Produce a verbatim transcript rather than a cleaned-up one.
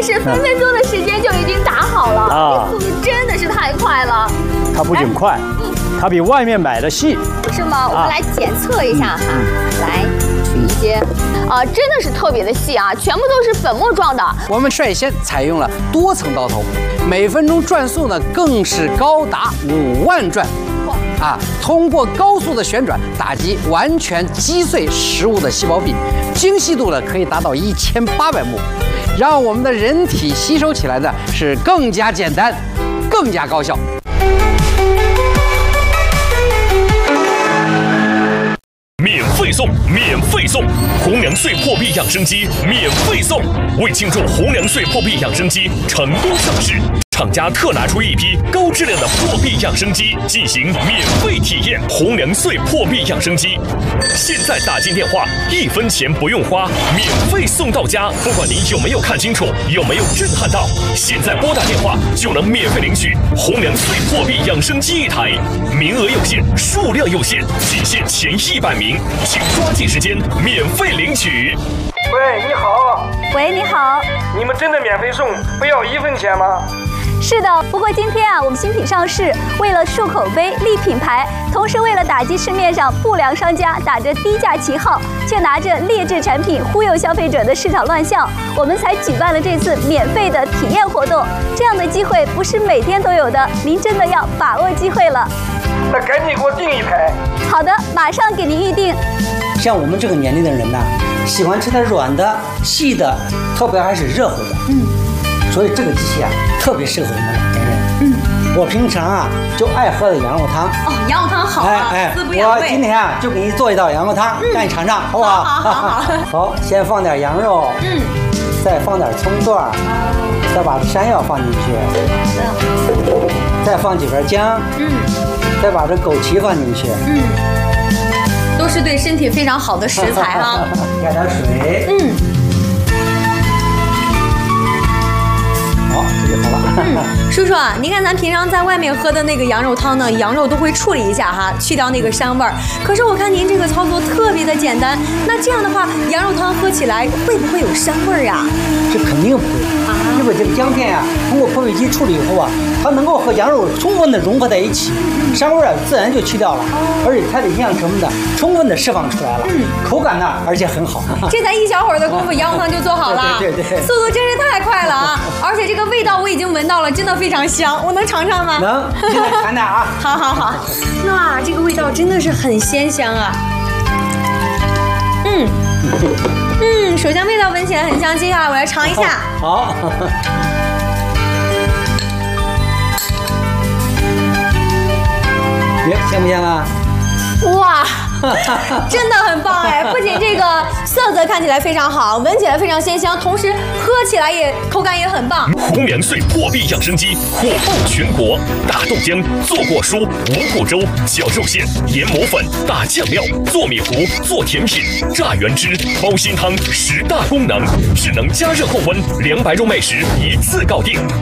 是分分钟的时间就已经打好了，啊，速度真的是太快了。 它不仅快，嗯，它比外面买的细， 是吗？我们来检测一下哈，来取一些，啊，真的是特别的细啊，全部都是粉末状的。 我们率先采用了多层刀头，每分钟转速呢更是高达五万转。 啊，通过高速的旋转打击，完全击碎食物的细胞壁，精细度呢可以达到一千八百目，让我们的人体吸收起来呢是更加简单，更加高效。 免费送，免费送！红娘穗破壁养生机免费送！为庆祝红娘穗破壁养生机成功上市。 厂家特拿出一批高质量的破壁养生机进行免费体验，红娘穗破壁养生机，现在打进电话，一分钱不用花，免费送到家。不管您有没有看清楚，有没有震撼到，现在拨打电话就能免费领取红娘穗破壁养生机一台，名额有限，数量有限，仅限前一百名，请抓紧时间免费领取。 喂，你好。 喂，你好。 你们真的免费送，不要一分钱吗？ 是的，不过今天啊，我们新品上市，为了树口碑、立品牌，同时为了打击市面上不良商家打着低价旗号，却拿着劣质产品忽悠消费者的市场乱象，我们才举办了这次免费的体验活动。这样的机会不是每天都有的，您真的要把握机会了。 那赶紧给我订一台。 好的，马上给您预定。 像我们这个年龄的人呢，喜欢吃点软的、细的，特别还是热乎的。嗯。 所以这个机器啊，特别适合我们老年人。嗯，我平常啊就爱喝的羊肉汤。 哦，羊肉汤好啊，哎哎， 我今天啊就给你做一道羊肉汤，嗯、让你尝尝，好不好？ 好好好。 好，先放点羊肉，嗯，再放点葱段，哦，再把山药放进去，好的，再放几片姜，嗯，再把这枸杞放进去， 嗯，都是对身体非常好的食材啊。 加点水，嗯。 好，这就好了。 嗯，叔叔啊，您看咱平常在外面喝的那个羊肉汤呢，羊肉都会处理一下哈，去掉那个膻味儿。可是我看您这个操作特别的简单，那这样的话，羊肉汤喝起来会不会有膻味儿呀？ 这肯定不会啊，因为这个姜片呀、啊，通过破壁机处理以后啊，它能够和羊肉充分的融合在一起，膻味儿啊自然就去掉了，哦、而且它的营养成分呢充分的释放出来了，嗯，口感呢而且很好。 这才一小会儿的功夫，羊肉汤就做好了， 对对对， 速度真是太快了啊！而且这个味道我已经闻到了，真的非常香，我能尝尝吗？ 能，现在尝尝啊！ 好好好，哇，这个味道真的是很鲜香啊！嗯嗯，首先味道闻起来很香，接下来我来尝一下。 好。耶，香不香啊？ 哇！真的很棒哎！不仅这个色泽看起来非常好，闻起来非常鲜香，同时喝起来也口感也很棒。 红娘穗破壁养生机火爆全国，大豆浆、做果蔬、五谷粥、绞肉馅、研磨粉、大酱料、做米糊、做甜品、榨原汁、包心汤，十大功能，只能加热后温，两百种美食一次搞定。